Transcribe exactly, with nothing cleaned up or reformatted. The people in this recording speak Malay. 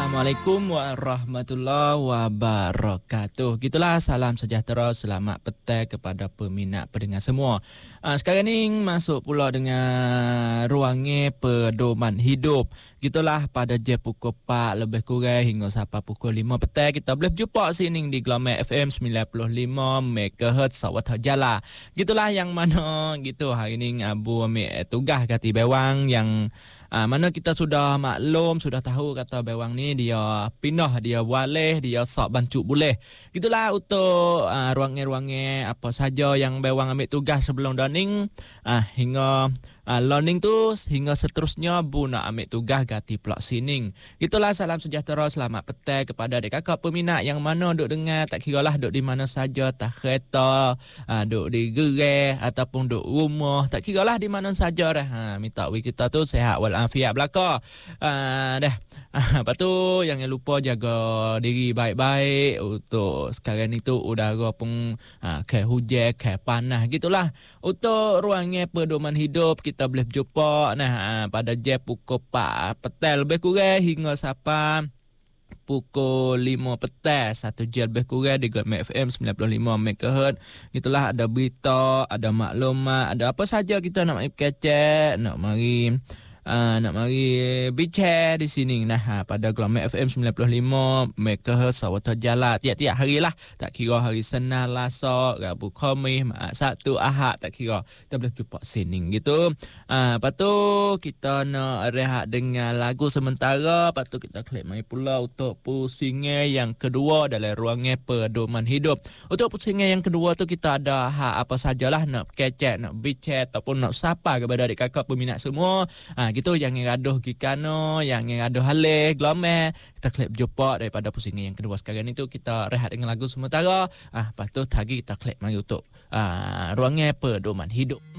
Assalamualaikum warahmatullahi wabarakatuh. Gitulah, salam sejahtera, selamat petang kepada peminat pendengar semua. Uh, sekarang ni masuk pula dengan ruangnya pedoman hidup. Gitulah, pada jam pukul empat lebih kurang hingga sampai pukul lima petang kita boleh berjumpa sini di Gelombang F M sembilan puluh lima megahertz Sawat Jala. Gitulah yang mana gitu hari ni Abu ambil tugas kati bewang yang Ah, mana kita sudah maklum, sudah tahu kata bewang ni dia pindah, dia waleh, dia sok bancuk boleh. Gitulah untuk ah, ruangnya-ruangnya apa saja yang bewang ambil tugas sebelum daning ah, hingga ah, learning tu hingga seterusnya bu nak ambil tugas ganti plot sining. Itulah, salam sejahtera, selamat petang kepada adik kakak peminat yang mana duk dengar, tak kira lah duk di mana saja, tak kereta, ah, duk di gerai ataupun duk rumah, tak kira lah di mana saja dah. Ha, minta we kita tu sehat walafiat belaka. Ah, dah. Ah, lepas tu jangan lupa jaga diri baik-baik. Untuk sekarang ni tu udara pun ah, ke hujan, ke panas gitulah. Untuk ruangnya pedoman hidup kita boleh berjumpa nah ah, pada jam pukul empat petang lebih kurang hingga sampai pukul lima petang, satu jam lebih kurang di Gelombang F M sembilan puluh lima megahertz. Itulah, ada berita, ada maklumat, ada apa saja kita nak mari kecek, nak mari Uh, nak mari bicara di sini nah pada Gelombang F M sembilan puluh lima megahertz Sawat Jala tiap-tiap hari lah, tak kira hari Senin, Selasa, Rabu, Khamis, Sabtu, Ahad, tak kira kita boleh jumpa sini gitu. Uh, lepas tu kita nak rehat dengan lagu sementara, lepas tu kita klik mai pula untuk pusingan yang kedua dalam ruangnya pedoman hidup. Untuk pusingan yang kedua tu kita ada hak apa sajalah nak kecek, nak bicara ataupun nak sapa kepada adik kakak peminat semua. Uh, gitu, jangan gaduh gikano, jangan gaduh halih Gelombang. Kita klik berjumpa daripada pusingan yang kedua. Sekarang itu kita rehat dengan lagu sementara. Ah, lepas tu lagi kita klik mari untuk ah, ruangnya pedoman hidup.